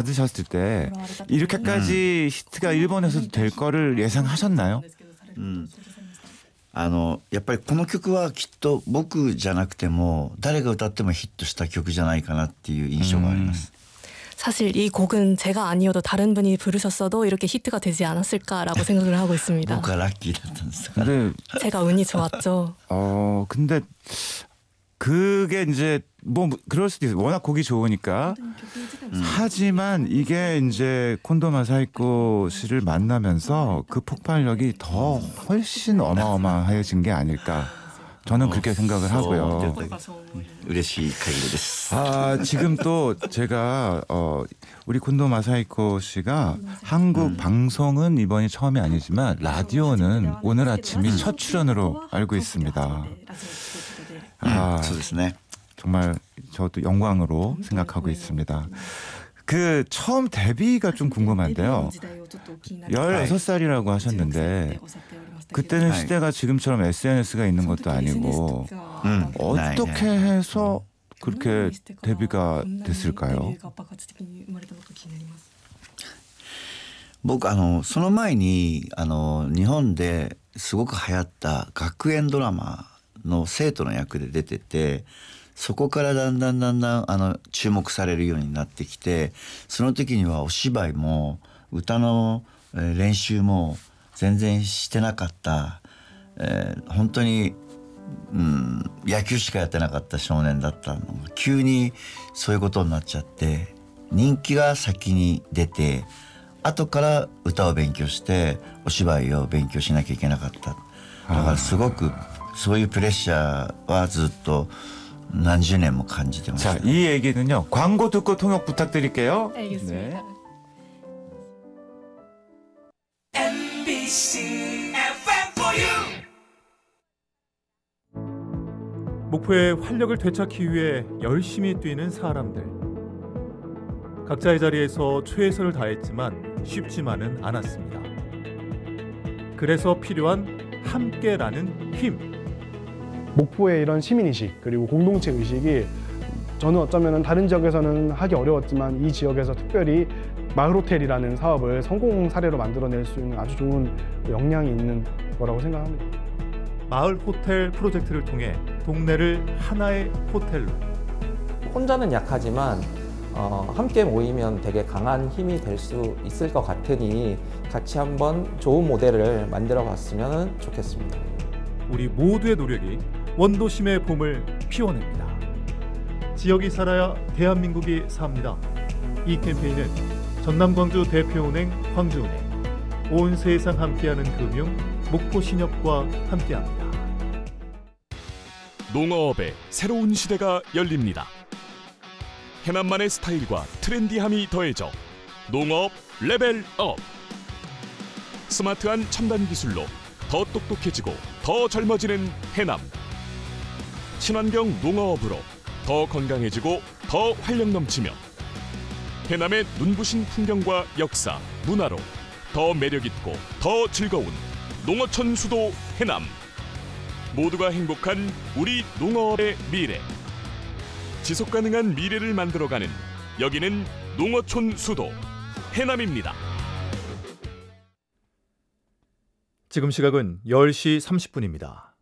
받으셨을 때 이렇게까지 히트가 일본에서도 될 거를 예상하셨나요? やっぱりこの曲はきっと僕じゃなくても誰が歌ってもヒットした曲じゃないかなっていう印象があります。 사실 이 곡은 제가 아니어도 다른 분이 부르셨어도 이렇게 히트가 되지 않았을까라고 생각을 하고 있습니다. 僕はラッキーだったんですか。 근데 제가 운이 좋았죠. 근데 그게 이제 뭐 그럴 수도 있어요. 워낙 곡이 좋으니까. 하지만 이게 이제 콘도마 사이코 씨를 만나면서 그 폭발력이 더 훨씬 어마어마해진 게 아닐까. 저는 그렇게 생각을 하고요. 嬉しい限りです。 지금 또 제가 우리 콘도마 사이코 씨가 한국 방송은 이번이 처음이 아니지만 라디오는 오늘 아침이 첫 출연으로 알고 있습니다. そうですね。 정말 저도 영광으로 생각하고 있습니다. 그 처음 데뷔가 좀 궁금한데요. 16살이라고 하셨는데 그때는 시대가 지금처럼 SNS가 있는 것도 아니고 어떻게 해서 그렇게 데뷔가 됐을까요? 僕その前に日本ですごく流行った学園ドラマの生徒の役で出てて、そこからだんだん注目されるようになってきて、その時にはお芝居も歌の練習も全然してなかった、本当に、野球しかやってなかった少年だったのが急にそういうことになっちゃって人気が先に出て後から歌を勉強してお芝居を勉強しなきゃいけなかった。だからすごくそういうプレッシャーはずっと何十年も感じてました。 자, 이 얘기는요. 광고 듣고 통역 부탁드릴게요. 알겠습니다. MBC FM4U 목포의 활력을 되찾기 위해 열심히 뛰는 사람들. 각자의 자리에서 최선을 다했지만 쉽지만은 않았습니다. 그래서 필요한 함께라는 힘. 목포의 이런 시민의식 그리고 공동체 의식이 저는 어쩌면 다른 지역에서는 하기 어려웠지만 이 지역에서 특별히 마을호텔이라는 사업을 성공 사례로 만들어낼 수 있는 아주 좋은 역량이 있는 거라고 생각합니다. 마을 호텔 프로젝트를 통해 동네를 하나의 호텔로. 혼자는 약하지만 함께 모이면 되게 강한 힘이 될 수 있을 것 같으니 같이 한번 좋은 모델을 만들어 봤으면 좋겠습니다. 우리 모두의 노력이 원도심의 봄을 피워냅니다. 지역이 살아야 대한민국이 삽니다. 이 캠페인은 전남광주 대표은행 광주은행, 온 세상 함께하는 금융 목포신협과 함께합니다. 농어업의 새로운 시대가 열립니다. 해남만의 스타일과 트렌디함이 더해져 농어업 레벨업. 스마트한 첨단 기술로 더 똑똑해지고 더 젊어지는 해남. 친환경 농어업으로 더 건강해지고 더 활력 넘치며 해남의 눈부신 풍경과 역사, 문화로 더 매력있고 더 즐거운 농어촌 수도 해남. 모두가 행복한 우리 농어업의 미래. 지속가능한 미래를 만들어가는 여기는 농어촌 수도 해남입니다. 지금 시각은 10시 30분입니다.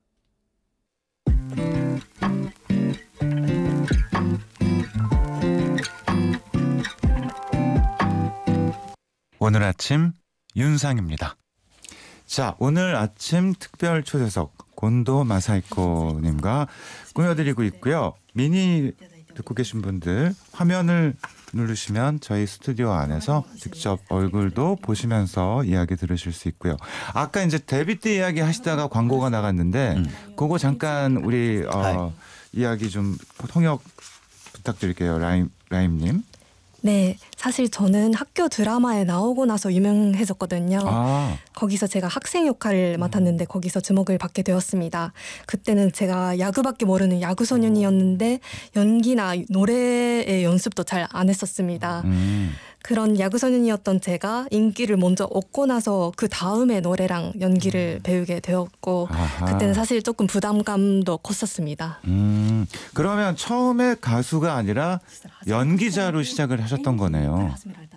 오늘 아침 윤상입니다. 자, 오늘 아침 특별 초대석 곤도 마사이코님과 꾸며드리고 있고요. 미니 듣고 계신 분들 화면을 누르시면 저희 스튜디오 안에서 직접 얼굴도 보시면서 이야기 들으실 수 있고요. 아까 이제 데뷔 때 이야기 하시다가 광고가 나갔는데 그거 잠깐 우리 이야기 좀 통역 부탁드릴게요. 라임님. 네, 사실 저는 학교 드라마에 나오고 나서 유명해졌거든요. 거기서 제가 학생 역할을 맡았는데 거기서 주목을 받게 되었습니다. 그때는 제가 야구밖에 모르는 야구소년이었는데 연기나 노래의 연습도 잘 안 했었습니다. 그런 야구소년이었던 제가 인기를 먼저 얻고 나서 그 다음에 노래랑 연기를 배우게 되었고 그때는 사실 조금 부담감도 컸었습니다. 그러면 처음에 가수가 아니라 연기자로 시작을 하셨던 거네요.